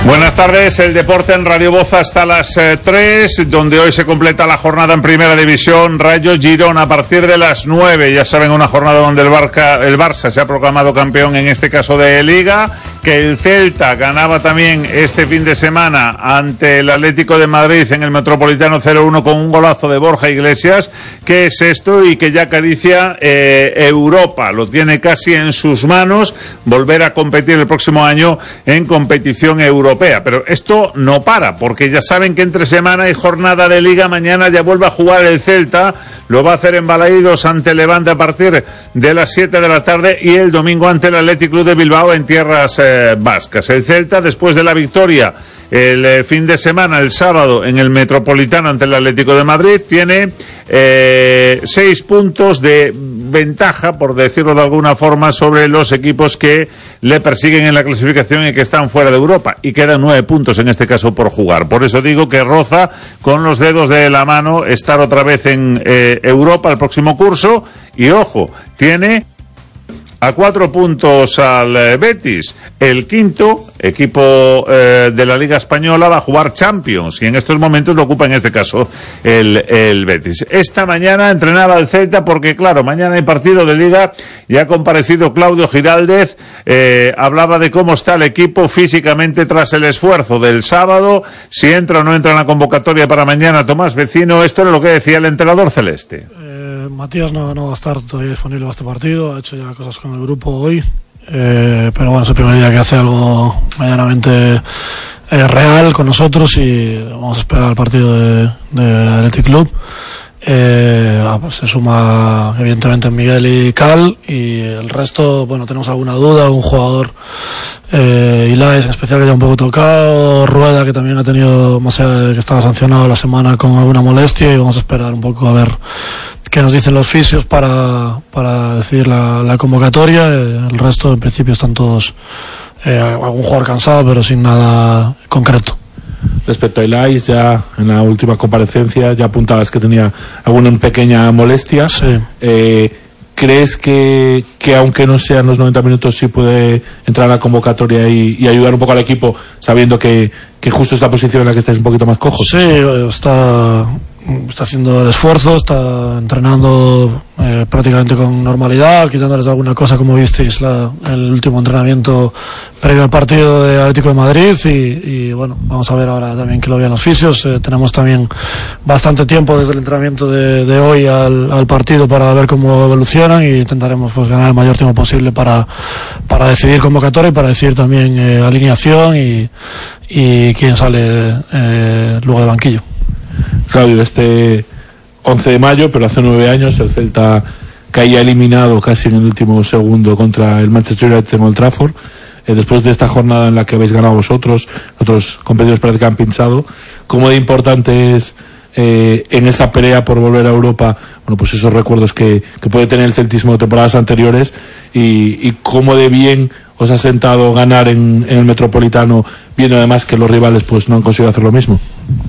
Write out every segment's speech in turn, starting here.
Buenas tardes, el deporte en Radio Voz hasta las 3, donde hoy se completa la jornada en Primera División. Rayo Girona a partir de las 9, ya saben, una jornada donde el Barça se ha proclamado campeón, en este caso de Liga, que el Celta ganaba también este fin de semana ante el Atlético de Madrid en el Metropolitano 0-1 con un golazo de Borja Iglesias, que es esto y que ya acaricia Europa, lo tiene casi en sus manos, volver a competir el próximo año en competición europea. Pero esto no para, porque ya saben que entre semana hay jornada de Liga. Mañana ya vuelve a jugar el Celta, lo va a hacer en Balaídos ante Levante a partir de las 7 de la tarde, y el domingo ante el Athletic Club de Bilbao en tierras vascas. El Celta, después de la victoria el fin de semana, el sábado, en el Metropolitano ante el Atlético de Madrid, tiene 6 puntos de ventaja, por decirlo de alguna forma, sobre los equipos que le persiguen en la clasificación y que están fuera de Europa, y quedan 9 puntos en este caso por jugar. Por eso digo que roza con los dedos de la mano estar otra vez en Europa el próximo curso, y ojo, tiene a 4 puntos al Betis. El quinto equipo de la Liga Española va a jugar Champions, y en estos momentos lo ocupa en este caso el Betis. Esta mañana entrenaba el Celta porque, claro, mañana hay partido de Liga y ha comparecido Claudio Giraldez. Hablaba de cómo está el equipo físicamente tras el esfuerzo del sábado, si entra o no entra en la convocatoria para mañana Tomás Vecino. Esto era lo que decía el entrenador celeste. Matías no va a estar todavía disponible para este partido, ha hecho ya cosas con el grupo hoy, pero bueno, es el primer día que hace algo medianamente real con nosotros, y vamos a esperar al partido de Athletic Club. Pues se suma evidentemente Miguel y Cal, y el resto, bueno, tenemos alguna duda, un jugador Ilaes en especial que ya un poco tocado, Rueda que también ha tenido, más allá de que estaba sancionado la semana con alguna molestia, y vamos a esperar un poco a ver qué nos dicen los fisios para decidir la convocatoria. El resto en principio están todos, algún jugador cansado pero sin nada concreto. Respecto a Ilaes, ya en la última comparecencia ya apuntabas que tenía alguna pequeña molestia. Sí. ¿Crees que aunque no sean los 90 minutos sí puede entrar a la convocatoria y ayudar un poco al equipo, sabiendo que justo es la posición en la que estáis un poquito más cojos? Sí, está haciendo el esfuerzo, está entrenando prácticamente con normalidad, quitándoles alguna cosa, como visteis el último entrenamiento previo al partido de Atlético de Madrid, y bueno, vamos a ver ahora también que lo vean los fisios. Tenemos también bastante tiempo desde el entrenamiento de hoy al partido para ver cómo evolucionan, y intentaremos pues ganar el mayor tiempo posible para decidir convocatoria y para decidir también alineación y quién sale luego del banquillo. Claudio, este 11 de mayo, pero hace 9 años, el Celta caía eliminado casi en el último segundo contra el Manchester United en Old Trafford. Después de esta jornada en la que habéis ganado vosotros, otros competidores parece que han pinchado, ¿cómo de importante es en esa pelea por volver a Europa, bueno, pues esos recuerdos que puede tener el celtismo de temporadas anteriores, y cómo de bien os ha sentado ganar en el Metropolitano, viendo además que los rivales pues no han conseguido hacer lo mismo?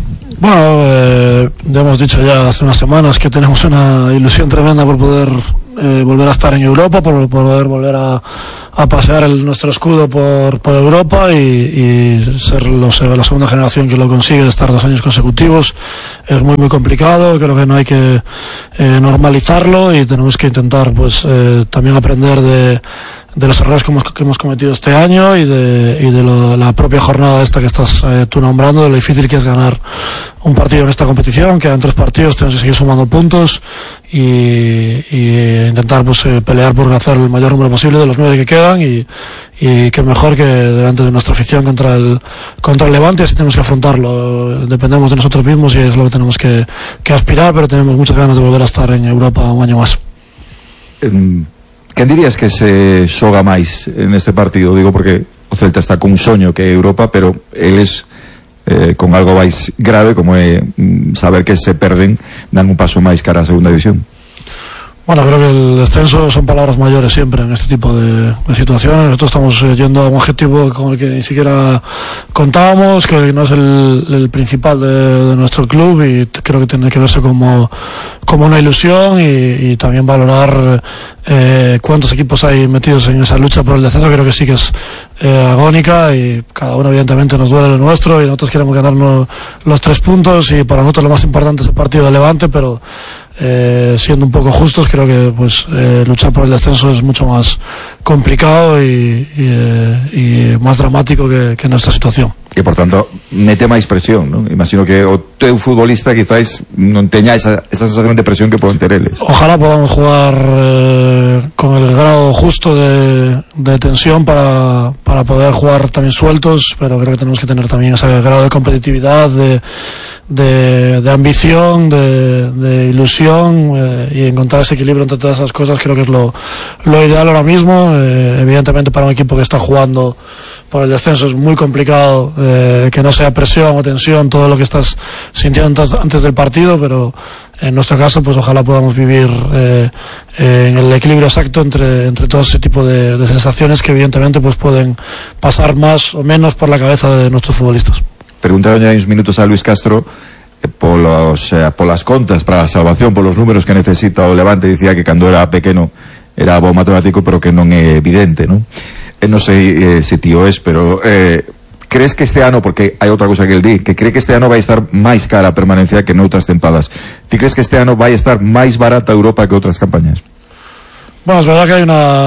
Bueno, ya hemos dicho ya hace unas semanas que tenemos una ilusión tremenda por poder volver a estar en Europa, por poder volver a pasear nuestro escudo por Europa y ser la segunda generación que lo consigue, de estar 2 años consecutivos. Es muy muy complicado, creo que no hay que normalizarlo, y tenemos que intentar pues también aprender de los errores que hemos cometido este año, y de la propia jornada esta que estás tú nombrando, de lo difícil que es ganar un partido en esta competición. Quedan 3 partidos, tenemos que seguir sumando puntos y intentar pues pelear por hacer el mayor número posible de los 9 que quedan, y que mejor que delante de nuestra afición contra el Levante. Así tenemos que afrontarlo, dependemos de nosotros mismos y es lo que tenemos que aspirar, pero tenemos muchas ganas de volver a estar en Europa un año más. Quen dirías que se xoga máis en este partido? Digo porque o Celta está con un soño que é Europa, pero eles con algo máis grave, como é saber que se perden, dan un paso máis cara a segunda división. Bueno, creo que el descenso son palabras mayores siempre en este tipo de situaciones. Nosotros estamos yendo a un objetivo con el que ni siquiera contábamos, que no es el principal de nuestro club, y creo que tiene que verse como una ilusión y también valorar cuántos equipos hay metidos en esa lucha por el descenso. Creo que sí que es agónica, y cada uno evidentemente nos duele lo nuestro y nosotros queremos ganarnos los 3 puntos, y para nosotros lo más importante es el partido de Levante, pero siendo un poco justos, creo que pues luchar por el descenso es mucho más complicado y más dramático que nuestra situación. E, por tanto, mete máis presión, non? Imagino que o teu futbolista quizás non teña esa sensación de presión que poden ter eles. Ojalá podamos jugar con el grado justo de tensión para poder jugar también sueltos, pero creo que tenemos que tener también ese grado de competitividad, de ambición, de ilusión, y encontrar ese equilibrio entre todas esas cosas. Creo que es lo ideal ahora mismo. Evidentemente, para un equipo que está jugando por el descenso es muy complicado que no sea presión o tensión todo lo que estás sintiendo antes del partido, pero en nuestro caso pues ojalá podamos vivir en el equilibrio exacto entre todo ese tipo de sensaciones que evidentemente pues pueden pasar más o menos por la cabeza de nuestros futbolistas. Preguntaron ya uns minutos a Luis Castro polas contas para a salvación, polos números que necesita o Levante. Dicía que cando era pequeno era bo matemático, pero que non é evidente, non? Non sei se tío es, pero crees que este ano, porque hai outra cousa que el di, que cree que este ano vai estar máis cara a permanencia que noutras tempadas. Ti crees que este ano vai estar máis barata Europa que outras campañas? Bueno, es verdad que hay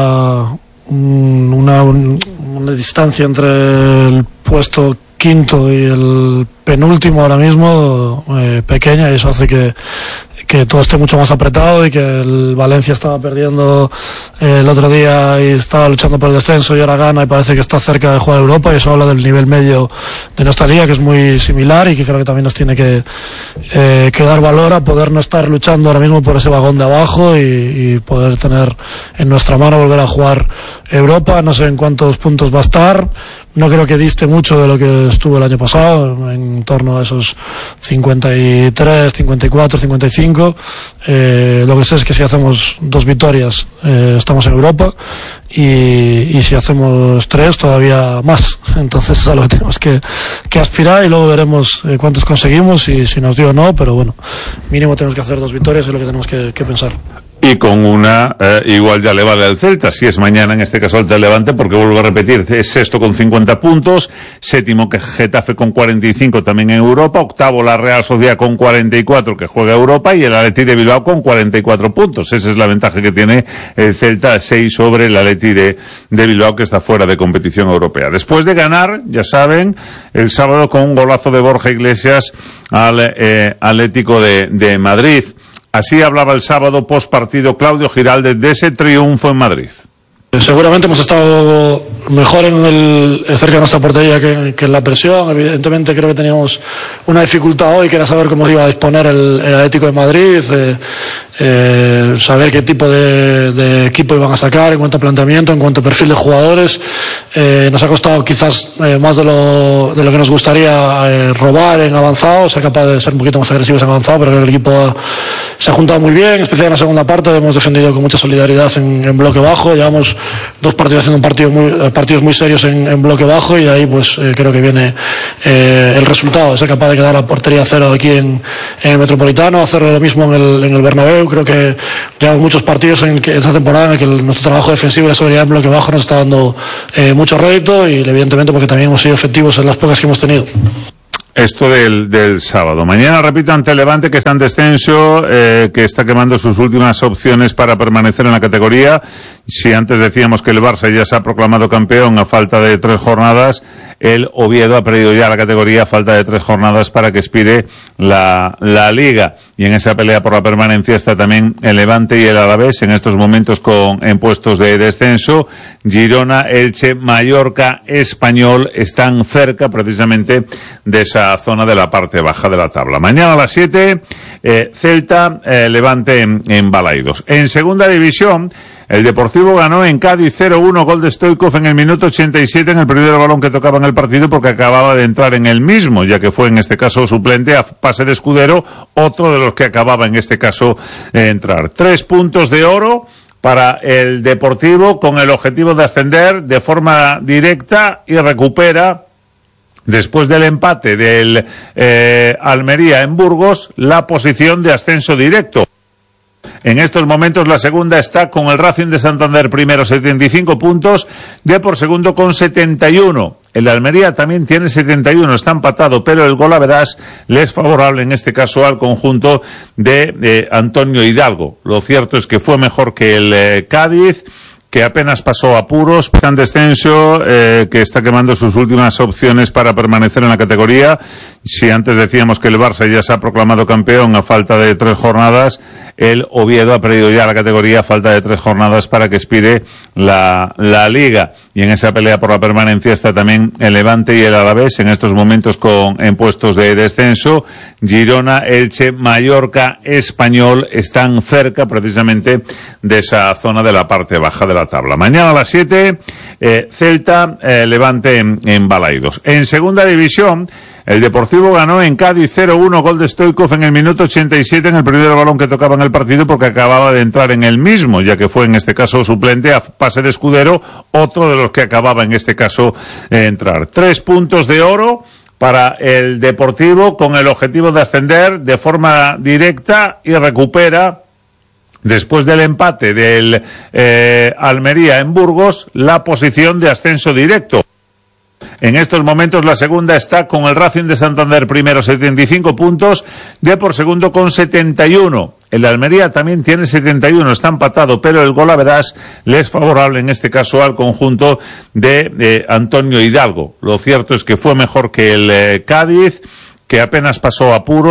una distancia entre el puesto quinto y el penúltimo ahora mismo pequeña, y eso hace que todo esté mucho más apretado, y que el Valencia estaba perdiendo el otro día y estaba luchando por el descenso y ahora gana y parece que está cerca de jugar Europa, y eso habla del nivel medio de nuestra liga, que es muy similar, y que creo que también nos tiene que dar valor a poder no estar luchando ahora mismo por ese vagón de abajo y poder tener en nuestra mano volver a jugar Europa. No sé en cuántos puntos va a estar. No creo que diste mucho de lo que estuvo el año pasado, en torno a esos 53, 54, 55. Lo que sé es que si hacemos 2 victorias estamos en Europa, y si hacemos 3 todavía más. Entonces es a lo que tenemos que aspirar, y luego veremos cuántos conseguimos y si nos dio o no, pero bueno, mínimo tenemos que hacer 2 victorias, es lo que tenemos que pensar. Y con una igual ya le vale al Celta, si es mañana en este caso el Levante, porque vuelvo a repetir, es sexto con 50 puntos, séptimo que Getafe con 45 también en Europa, octavo la Real Sociedad con 44 que juega Europa, y el Athletic de Bilbao con 44 puntos. Esa es la ventaja que tiene el Celta, 6 sobre el Athletic de Bilbao, que está fuera de competición europea. Después de ganar, ya saben, el sábado con un golazo de Borja Iglesias al Atlético de Madrid. Así hablaba el sábado post partido Claudio Giraldez de ese triunfo en Madrid. Seguramente hemos estado mejor cerca de nuestra portería que en la presión. Evidentemente creo que teníamos una dificultad hoy, que era saber cómo iba a disponer el Atlético de Madrid, saber qué tipo de equipo iban a sacar en cuanto a planteamiento, en cuanto a perfil de jugadores. Nos ha costado quizás más de lo que nos gustaría robar en avanzado, ser capaz de ser un poquito más agresivos en avanzado, pero creo que el equipo se ha juntado muy bien, en especial en la segunda parte. Hemos defendido con mucha solidaridad en bloque bajo. Llevamos 2 partidos haciendo partidos muy serios en bloque bajo, y de ahí pues creo que viene el resultado, ser capaz de quedar a portería cero aquí en el Metropolitano, hacer lo mismo en el Bernabéu. Creo que llevamos muchos partidos en esta temporada en el que nuestro trabajo defensivo y la seguridad en bloque bajo nos está dando mucho rédito, y evidentemente porque también hemos sido efectivos en las pocas que hemos tenido. Esto del sábado. Mañana repito ante Levante, que está en descenso, que está quemando sus últimas opciones para permanecer en la categoría. Si antes decíamos que el Barça ya se ha proclamado campeón a falta de 3 jornadas, el Oviedo ha perdido ya la categoría a falta de 3 jornadas para que expire la Liga. Y en esa pelea por la permanencia está también el Levante y el Alavés, en estos momentos en puestos de descenso. Girona, Elche, Mallorca, Español están cerca precisamente de esa zona de la parte baja de la tabla. Mañana a las 7, Celta, Levante en Balaidos. En segunda división, El Deportivo ganó en Cádiz 0-1, gol de Stoichkov en el minuto 87, en el primer balón que tocaba en el partido, porque acababa de entrar en el mismo, ya que fue en este caso suplente a pase de Escudero, otro de los que acababa en este caso de entrar. 3 puntos de oro para el Deportivo, con el objetivo de ascender de forma directa, y recupera, después del empate del Almería en Burgos, la posición de ascenso directo. En estos momentos la segunda está con el Racing de Santander primero, 75 puntos, Depor segundo con 71. El Almería también tiene 71, está empatado, pero el gol average le es favorable en este caso al conjunto de Antonio Hidalgo. Lo cierto es que fue mejor que el Cádiz, que apenas pasó apuros, está en descenso, que está quemando sus últimas opciones para permanecer en la categoría. Si antes decíamos que el Barça ya se ha proclamado campeón a falta de 3 jornadas, el Oviedo ha perdido ya la categoría a falta de 3 jornadas para que expire la Liga. Y en esa pelea por la permanencia está también el Levante y el Alavés, en estos momentos en puestos de descenso. Girona, Elche, Mallorca, Español están cerca precisamente de esa zona de la parte baja de la tabla. Mañana a las 7, Celta, Levante en Balaidos. En segunda división, el Deportivo ganó en Cádiz 0-1, gol de Stoichkov en el minuto 87, en el primer balón que tocaba en el partido, porque acababa de entrar en el mismo, ya que fue en este caso suplente a pase de Escudero, otro de los que acababa en este caso de entrar. 3 puntos de oro para el Deportivo, con el objetivo de ascender de forma directa, y recupera, después del empate del Almería en Burgos, la posición de ascenso directo. En estos momentos la segunda está con el Racing de Santander primero, 75 puntos, Depor segundo con 71. El Almería también tiene 71, está empatado, pero el gol average le es favorable en este caso al conjunto de Antonio Hidalgo. Lo cierto es que fue mejor que el Cádiz, que apenas pasó apuros.